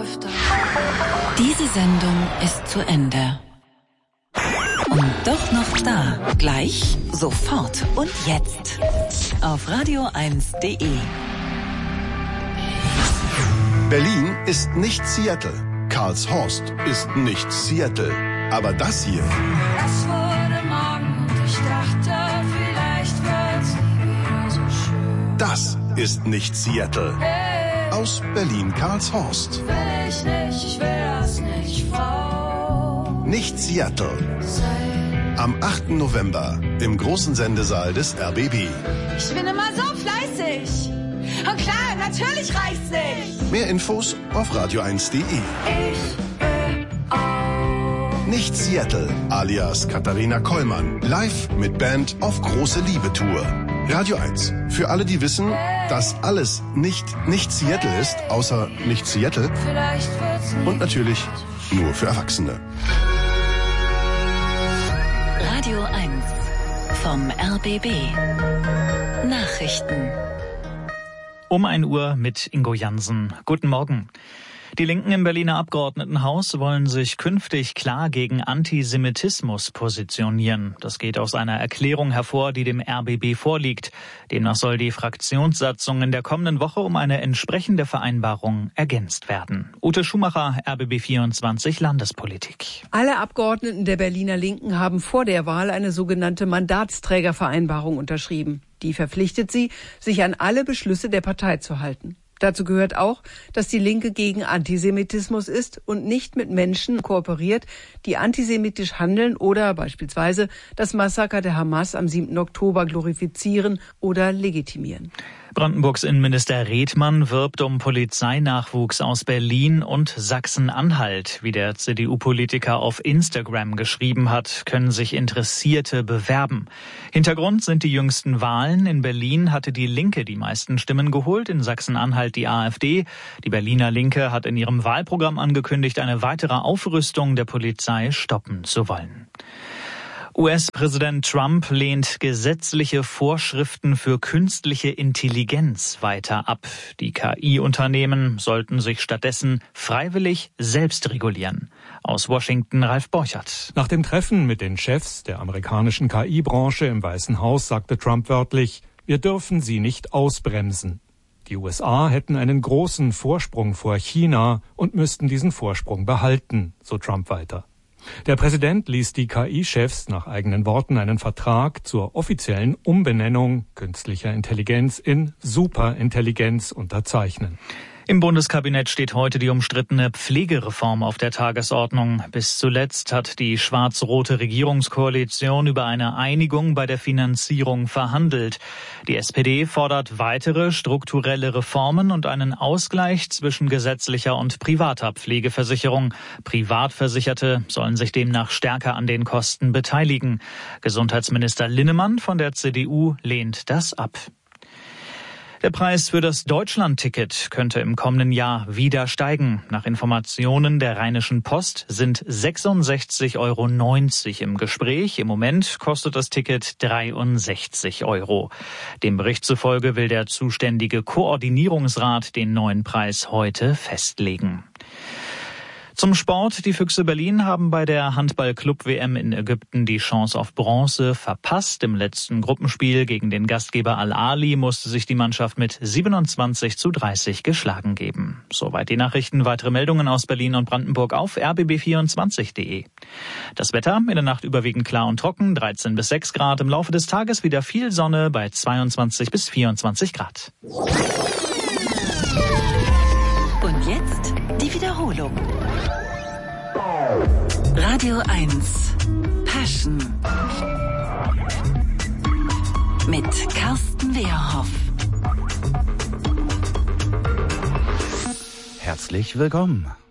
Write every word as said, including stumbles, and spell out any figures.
öfter. Diese Sendung ist zu Ende. Und doch noch da. Gleich, sofort und jetzt. Auf radio eins punkt de. Berlin ist nicht Seattle. Karlshorst ist nicht Seattle. Aber das hier... Es wurde Morgen und ich dachte, vielleicht wird's nie wieder so schön. Das ist nicht Seattle. Hey, Aus Berlin-Karlshorst. will ich nicht, ich will das nicht, Frau. Nicht Seattle. Sei. Am achten November im großen Sendesaal des R B B. Ich bin immer so fleißig. Und klar, natürlich reicht's nicht. Mehr Infos auf radio eins punkt de. Ich will auch. Nicht Seattle, alias Katharina Kollmann. Live mit Band auf große Liebe-Tour. Radio eins. Für alle, die wissen, dass alles nicht nicht Seattle ist, außer nicht Seattle. Vielleicht wird's nie. Und natürlich nur für Erwachsene. Radio eins vom R B B. Nachrichten. Um ein Uhr mit Ingo Jansen. Guten Morgen. Die Linken im Berliner Abgeordnetenhaus wollen sich künftig klar gegen Antisemitismus positionieren. Das geht aus einer Erklärung hervor, die dem R B B vorliegt. Demnach soll die Fraktionssatzung in der kommenden Woche um eine entsprechende Vereinbarung ergänzt werden. Ute Schumacher, R B B vierundzwanzig Landespolitik. Alle Abgeordneten der Berliner Linken haben vor der Wahl eine sogenannte Mandatsträgervereinbarung unterschrieben. Die verpflichtet sie, sich an alle Beschlüsse der Partei zu halten. Dazu gehört auch, dass die Linke gegen Antisemitismus ist und nicht mit Menschen kooperiert, die antisemitisch handeln oder beispielsweise das Massaker der Hamas am siebten Oktober glorifizieren oder legitimieren. Brandenburgs Innenminister Redmann wirbt um Polizeinachwuchs aus Berlin und Sachsen-Anhalt. Wie der C D U-Politiker auf Instagram geschrieben hat, können sich Interessierte bewerben. Hintergrund sind die jüngsten Wahlen. In Berlin hatte die Linke die meisten Stimmen geholt, in Sachsen-Anhalt die AfD. Die Berliner Linke hat in ihrem Wahlprogramm angekündigt, eine weitere Aufrüstung der Polizei stoppen zu wollen. U S-Präsident Trump lehnt gesetzliche Vorschriften für künstliche Intelligenz weiter ab. Die K I-Unternehmen sollten sich stattdessen freiwillig selbst regulieren. Aus Washington Ralf Borchert. Nach dem Treffen mit den Chefs der amerikanischen K I-Branche im Weißen Haus sagte Trump wörtlich, wir dürfen sie nicht ausbremsen. Die U S A hätten einen großen Vorsprung vor China und müssten diesen Vorsprung behalten, so Trump weiter. Der Präsident ließ die K I-Chefs nach eigenen Worten einen Vertrag zur offiziellen Umbenennung künstlicher Intelligenz in Superintelligenz unterzeichnen. Im Bundeskabinett steht heute die umstrittene Pflegereform auf der Tagesordnung. Bis zuletzt hat die schwarz-rote Regierungskoalition über eine Einigung bei der Finanzierung verhandelt. Die S P D fordert weitere strukturelle Reformen und einen Ausgleich zwischen gesetzlicher und privater Pflegeversicherung. Privatversicherte sollen sich demnach stärker an den Kosten beteiligen. Gesundheitsminister Linnemann von der C D U lehnt das ab. Der Preis für das Deutschland-Ticket könnte im kommenden Jahr wieder steigen. Nach Informationen der Rheinischen Post sind sechsundsechzig Euro neunzig im Gespräch. Im Moment kostet das Ticket dreiundsechzig Euro. Dem Bericht zufolge will der zuständige Koordinierungsrat den neuen Preis heute festlegen. Zum Sport. Die Füchse Berlin haben bei der Handball-Club-W M in Ägypten die Chance auf Bronze verpasst. Im letzten Gruppenspiel gegen den Gastgeber Al-Ahli musste sich die Mannschaft mit siebenundzwanzig zu dreißig geschlagen geben. Soweit die Nachrichten. Weitere Meldungen aus Berlin und Brandenburg auf r b b vierundzwanzig punkt de. Das Wetter in der Nacht überwiegend klar und trocken, dreizehn bis sechs Grad. Im Laufe des Tages wieder viel Sonne bei zweiundzwanzig bis vierundzwanzig Grad. Und jetzt die Wiederholung. Radio eins Passion mit Carsten Wehrhoff. Herzlich willkommen.